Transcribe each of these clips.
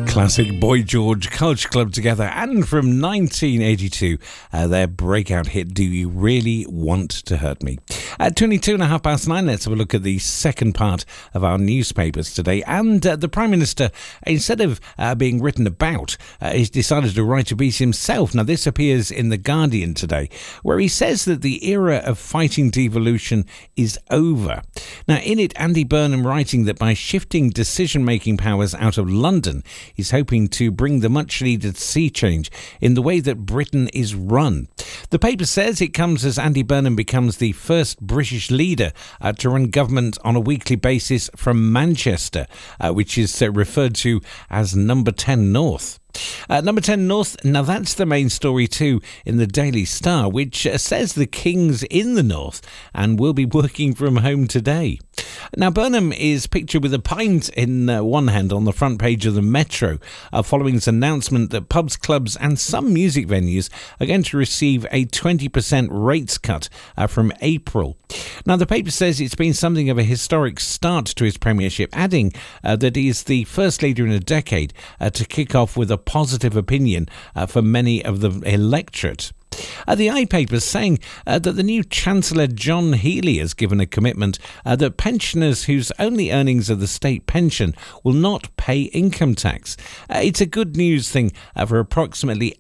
Classic Boy George Culture Club together, and from 1982, their breakout hit, Do You Really Want to Hurt Me? At 9:22, let's have a look at the second part of our newspapers today. And the Prime Minister, instead of being written about, he's decided to write a piece himself. Now, this appears in The Guardian today, where he says that the era of fighting devolution is over. Now, in it, Andy Burnham writing that by shifting decision-making powers out of London, he's hoping to bring the much-needed sea change in the way that Britain is run. The paper says it comes as Andy Burnham becomes the first British leader to run government on a weekly basis from Manchester, which is referred to as Number 10 North. Number 10 North, now that's the main story too in the Daily Star, which says the King's in the North and will be working from home today. Now, Burnham is pictured with a pint in one hand on the front page of the Metro, following his announcement that pubs, clubs and some music venues are going to receive a 20% rates cut from April. Now, the paper says it's been something of a historic start to his premiership, adding that he is the first leader in a decade to kick off with a positive opinion for many of the electorate. The I-Paper saying that the new Chancellor John Healey has given a commitment that pensioners whose only earnings are the state pension will not pay income tax. It's a good news thing for approximately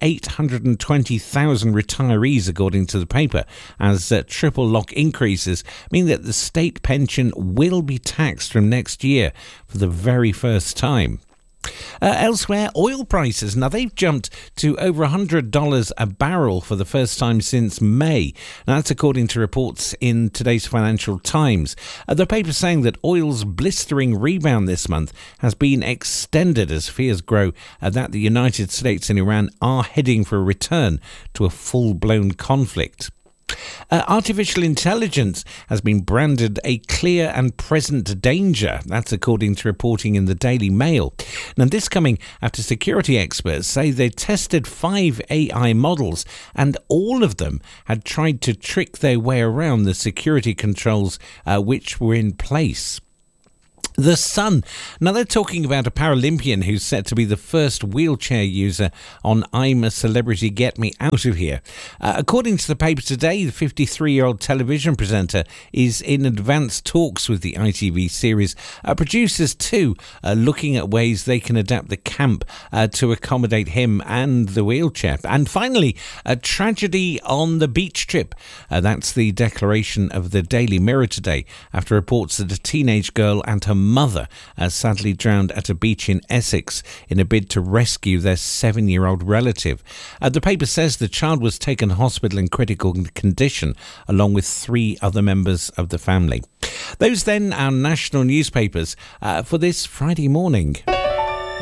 820,000 retirees, according to the paper, as triple lock increases mean that the state pension will be taxed from next year for the very first time. Elsewhere, oil prices, now they've jumped to over $100 a barrel for the first time since May. Now, that's according to reports in today's Financial Times. The paper saying that oil's blistering rebound this month has been extended as fears grow that the United States and Iran are heading for a return to a full-blown conflict. Artificial intelligence has been branded a clear and present danger. That's according to reporting in the Daily Mail. Now, this coming after security experts say they tested 5 AI models and all of them had tried to trick their way around the security controls which were in place. The Sun. Now, they're talking about a Paralympian who's set to be the first wheelchair user on I'm a Celebrity, Get Me Out of Here. According to the paper today, the 53-year-old television presenter is in advanced talks with the ITV series producers too, looking at ways they can adapt the camp to accommodate him and the wheelchair. And finally, a tragedy on the beach trip. That's the declaration of the Daily Mirror today, after reports that a teenage girl and her mother sadly drowned at a beach in Essex in a bid to rescue their 7-year-old relative. The paper says the child was taken to hospital in critical condition along with 3 other members of the family. Those then our national newspapers for this Friday morning.